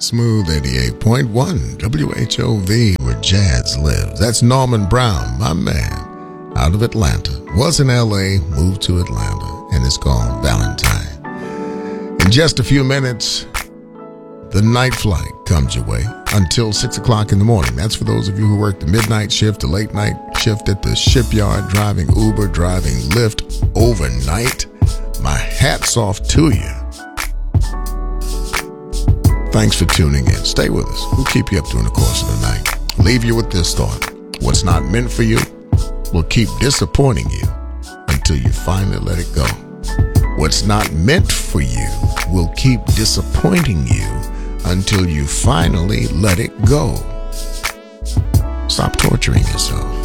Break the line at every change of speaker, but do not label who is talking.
Smooth 88.1 WHOV, where jazz lives. That's Norman Brown, my man, out of Atlanta. Was in LA, moved to Atlanta, and it's called Valentine. In just a few minutes, the night flight comes your way until 6 o'clock in the morning. That's for those of you who work the midnight shift, the late night shift at the shipyard, driving Uber, driving Lyft overnight. My hat's off to you. Thanks for tuning in. Stay with us. We'll keep you up during the course of the night. Leave you with this thought. What's not meant for you will keep disappointing you until you finally let it go. What's not meant for you will keep disappointing you until you finally let it go. Stop torturing yourself.